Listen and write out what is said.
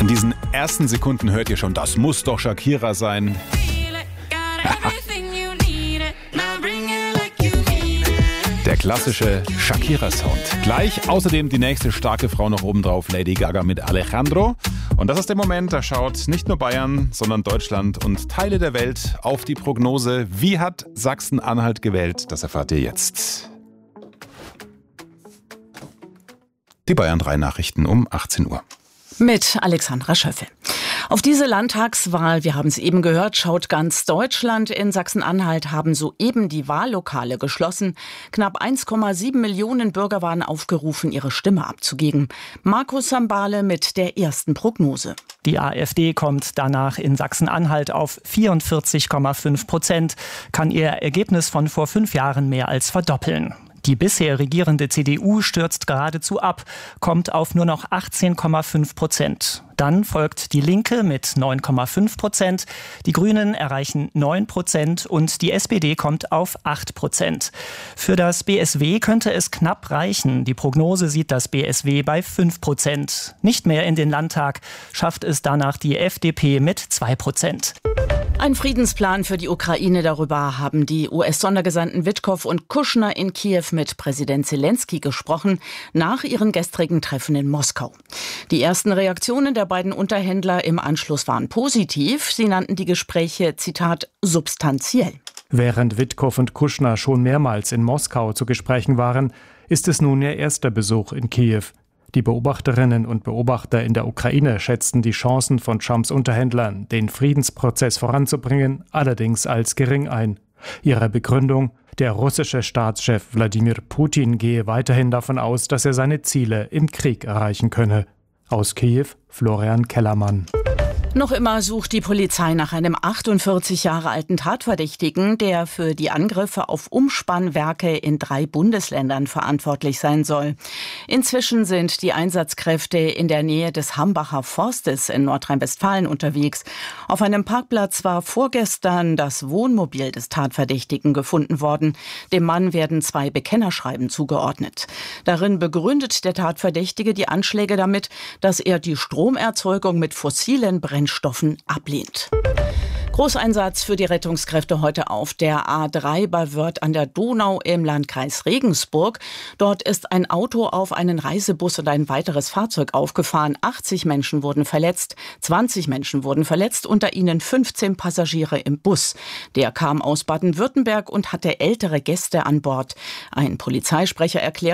In diesen ersten Sekunden hört ihr schon, das muss doch Shakira sein. Der klassische Shakira-Sound. Gleich außerdem die nächste starke Frau noch oben drauf, Lady Gaga mit Alejandro. Und das ist der Moment, da schaut nicht nur Bayern, sondern Deutschland und Teile der Welt auf die Prognose. Wie hat Sachsen-Anhalt gewählt? Das erfahrt ihr jetzt. Die Bayern 3 Nachrichten um 18 Uhr. Mit Alexandra Schöffel. Auf diese Landtagswahl, wir haben es eben gehört, schaut ganz Deutschland. In Sachsen-Anhalt haben soeben die Wahllokale geschlossen. Knapp 1,7 Millionen Bürger waren aufgerufen, ihre Stimme abzugeben. Markus Sambale mit der ersten Prognose. Die AfD kommt danach in Sachsen-Anhalt auf 44,5%, kann ihr Ergebnis von vor 5 Jahren mehr als verdoppeln. Die bisher regierende CDU stürzt geradezu ab, kommt auf nur noch 18,5%. Dann folgt die Linke mit 9,5%, die Grünen erreichen 9% und die SPD kommt auf 8%. Für das BSW könnte es knapp reichen. Die Prognose sieht das BSW bei 5%. Nicht mehr in den Landtag schafft es danach die FDP mit 2%. Ein Friedensplan für die Ukraine, darüber haben die US-Sondergesandten Witkow und Kushner in Kiew mit Präsident Zelensky gesprochen, nach ihren gestrigen Treffen in Moskau. Die ersten Reaktionen der beiden Unterhändler im Anschluss waren positiv. Sie nannten die Gespräche, Zitat, substanziell. Während Witkow und Kushner schon mehrmals in Moskau zu Gesprächen waren, ist es nun ihr erster Besuch in Kiew. Die Beobachterinnen und Beobachter in der Ukraine schätzten die Chancen von Trumps Unterhändlern, den Friedensprozess voranzubringen, allerdings als gering ein. Ihre Begründung: Der russische Staatschef Wladimir Putin gehe weiterhin davon aus, dass er seine Ziele im Krieg erreichen könne. Aus Kiew, Florian Kellermann. Noch immer sucht die Polizei nach einem 48 Jahre alten Tatverdächtigen, der für die Angriffe auf Umspannwerke in 3 Bundesländern verantwortlich sein soll. Inzwischen sind die Einsatzkräfte in der Nähe des Hambacher Forstes in Nordrhein-Westfalen unterwegs. Auf einem Parkplatz war vorgestern das Wohnmobil des Tatverdächtigen gefunden worden. Dem Mann werden 2 Bekennerschreiben zugeordnet. Darin begründet der Tatverdächtige die Anschläge damit, dass er die Stromerzeugung mit fossilen Brennstoffen ablehnt. Großeinsatz für die Rettungskräfte heute auf der A3 bei Wörth an der Donau im Landkreis Regensburg. Dort ist ein Auto auf einen Reisebus und ein weiteres Fahrzeug aufgefahren. 80 Menschen wurden verletzt, 20 Menschen wurden verletzt, unter ihnen 15 Passagiere im Bus. Der kam aus Baden-Württemberg und hatte ältere Gäste an Bord. Ein Polizeisprecher erklärt,